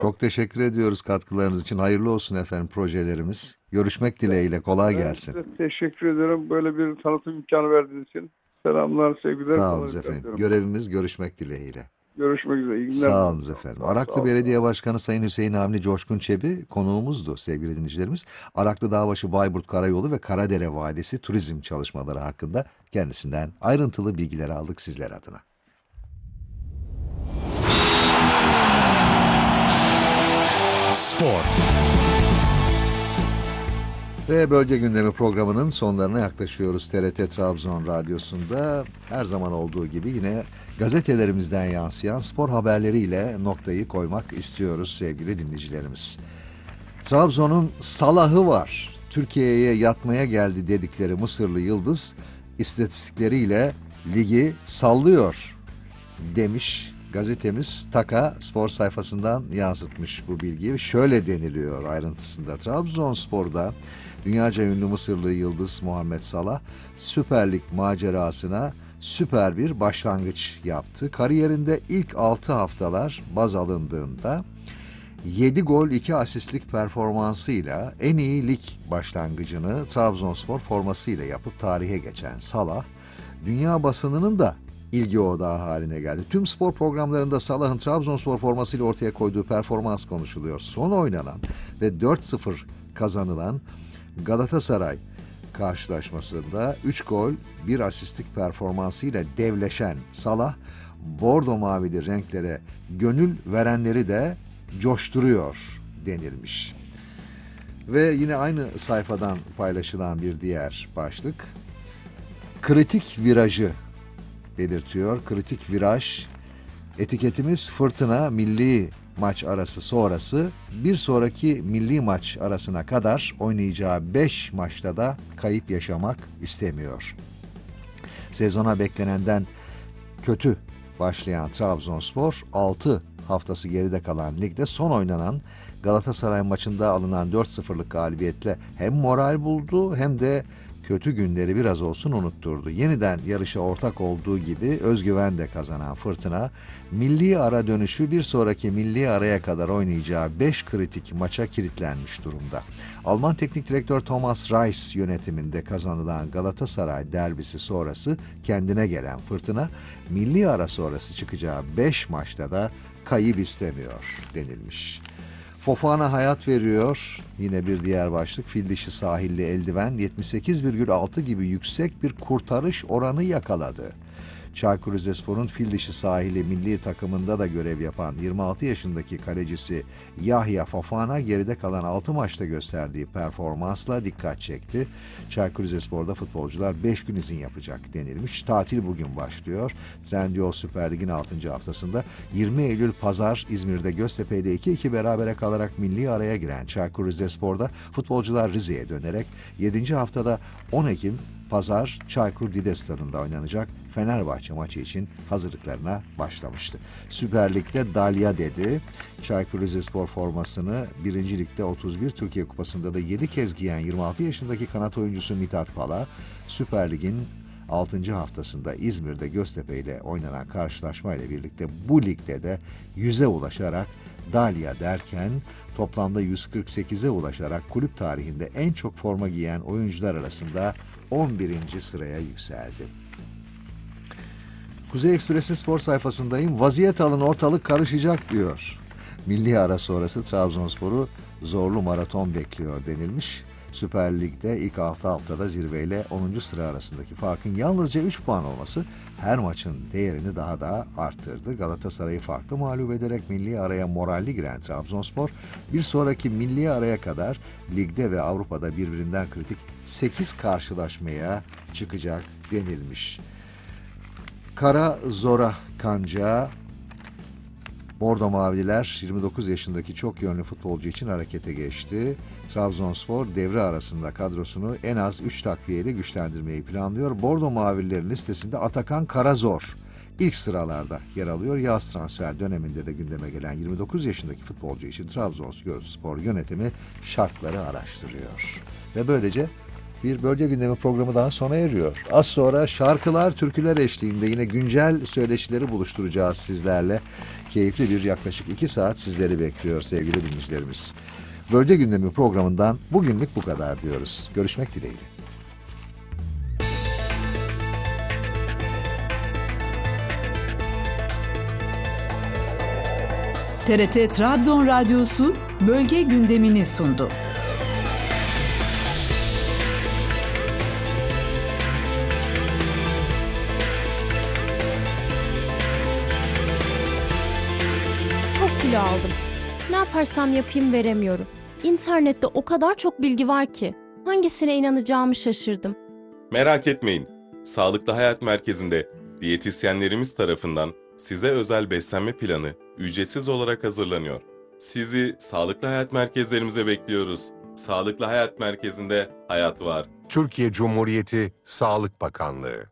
Çok teşekkür ediyoruz katkılarınız için. Hayırlı olsun efendim projelerimiz. Görüşmek dileğiyle. Kolay Ben gelsin. size teşekkür ederim. Böyle bir tanıtım imkanı verdiğiniz için. Selamlar, sevgiler, Sağ olunuz kolaylıklar efendim. diliyorum. Görevimiz görüşmek dileğiyle. Görüşmek üzere. İyi günler Sağ diliyorum. olunuz Sağ olun, efendim. sağ olun, sağ Araklı olun. Sağ Belediye olun. Başkanı Sayın Hüseyin Avni Coşkun Çebi konuğumuzdu sevgili dinleyicilerimiz. Araklı Dağbaşı Bayburt Karayolu ve Karadere Vadisi turizm çalışmaları hakkında kendisinden ayrıntılı bilgiler aldık sizler adına. Spor. Ve bölge gündemi programının sonlarına yaklaşıyoruz. TRT Trabzon Radyosu'nda her zaman olduğu gibi yine gazetelerimizden yansıyan spor haberleriyle noktayı koymak istiyoruz sevgili dinleyicilerimiz. Trabzon'un Salah'ı var. Türkiye'ye yatmaya geldi dedikleri Mısırlı Yıldız istatistikleriyle ligi sallıyor demiş gazetemiz. Taka spor sayfasından yansıtmış bu bilgiyi. Şöyle deniliyor ayrıntısında: Trabzonspor'da dünyaca ünlü Mısırlı yıldız Muhammed Salah Süper Lig macerasına süper bir başlangıç yaptı. Kariyerinde ilk 6 haftalar baz alındığında 7 gol 2 asistlik performansıyla en iyi lig başlangıcını Trabzonspor formasıyla yapıp tarihe geçen Salah, dünya basınının da ilgi odağı haline geldi. Tüm spor programlarında Salah'ın Trabzonspor formasıyla ortaya koyduğu performans konuşuluyor. Son oynanan ve 4-0 kazanılan Galatasaray karşılaşmasında 3 gol 1 asistlik performansıyla devleşen Salah, bordo mavili renklere gönül verenleri de coşturuyor denilmiş. Ve yine aynı sayfadan paylaşılan bir diğer başlık kritik virajı belirtiyor. Kritik viraj etiketimiz Fırtına milli maç arası sonrası bir sonraki milli maç arasına kadar oynayacağı 5 maçta da kayıp yaşamak istemiyor. Sezona beklenenden kötü başlayan Trabzonspor 6 haftası geride kalan ligde son oynanan Galatasaray maçında alınan 4-0'lık galibiyetle hem moral buldu hem de kötü günleri biraz olsun unutturdu. Yeniden yarışa ortak olduğu gibi özgüven de kazanan Fırtına, milli ara dönüşü bir sonraki milli araya kadar oynayacağı 5 kritik maça kilitlenmiş durumda. Alman teknik direktör Thomas Reis yönetiminde kazanılan Galatasaray derbisi sonrası kendine gelen Fırtına, milli ara sonrası çıkacağı 5 maçta da kayıp istemiyor denilmiş. Fofana hayat veriyor. Yine bir diğer başlık. Fil dişi sahilli eldiven 78,6 gibi yüksek bir kurtarış oranı yakaladı. Çaykur Rizespor'un fil dişi sahili milli takımında da görev yapan 26 yaşındaki kalecisi Yahya Fofana geride kalan 6 maçta gösterdiği performansla dikkat çekti. Çaykur Rizespor'da futbolcular 5 gün izin yapacak denilmiş. Tatil bugün başlıyor. Trendyol Süper Lig'in 6. haftasında 20 Eylül Pazar İzmir'de Göztepe ile 2-2 berabere kalarak milli araya giren Çaykur Rizespor'da futbolcular Rize'ye dönerek 7. haftada 10 Ekim Pazar Çaykur Dide Stadı'nda oynanacak Fenerbahçe maçı için hazırlıklarına başlamıştı. Süper Lig'de Dalya dedi. Çaykur Rizespor formasını 1. Lig'de 31, Türkiye Kupası'nda da 7 kez giyen 26 yaşındaki kanat oyuncusu Mithat Pala, Süper Lig'in 6. haftasında İzmir'de Göztepe ile oynanan karşılaşma ile birlikte bu ligde de 100'e ulaşarak Dalya derken toplamda 148'e ulaşarak kulüp tarihinde en çok forma giyen oyuncular arasında 11. sıraya yükseldi. Kuzey Ekspres'in spor sayfasındayım. Vaziyet alın, ortalık karışacak diyor. Milli ara sonrası Trabzonspor'u zorlu maraton bekliyor denilmiş. Süper Lig'de ilk haftada zirveyle 10. sıra arasındaki farkın yalnızca 3 puan olması her maçın değerini daha da arttırdı. Galatasaray'ı farklı mağlup ederek milli araya moralli giren Trabzonspor bir sonraki milli araya kadar ligde ve Avrupa'da birbirinden kritik 8 karşılaşmaya çıkacak denilmiş. Kara Zora Kanca, Bordo Mavililer 29 yaşındaki çok yönlü futbolcu için harekete geçti. Trabzonspor devre arasında kadrosunu en az 3 takviyeyle güçlendirmeyi planlıyor. Bordo Mavililerin listesinde Atakan Karazor ilk sıralarda yer alıyor. Yaz transfer döneminde de gündeme gelen 29 yaşındaki futbolcu için Trabzonspor yönetimi şartları araştırıyor. Ve böylece bir bölge gündemi programı daha sona eriyor. Az sonra şarkılar, türküler eşliğinde yine güncel söyleşileri buluşturacağız sizlerle. keyifli bir yaklaşık 2 saat sizleri bekliyor sevgili dinleyicilerimiz. Bölge Gündemi programından bugünlük bu kadar diyoruz. Görüşmek dileğiyle. TRT Trabzon Radyosu bölge gündemini sundu. Çok kilo aldım. Ne yaparsam yapayım veremiyorum. İnternette o kadar çok bilgi var ki hangisine inanacağımı şaşırdım. Merak etmeyin. Sağlıklı Hayat Merkezi'nde diyetisyenlerimiz tarafından size özel beslenme planı ücretsiz olarak hazırlanıyor. Sizi Sağlıklı Hayat Merkezlerimize bekliyoruz. Sağlıklı Hayat Merkezi'nde hayat var. Türkiye Cumhuriyeti Sağlık Bakanlığı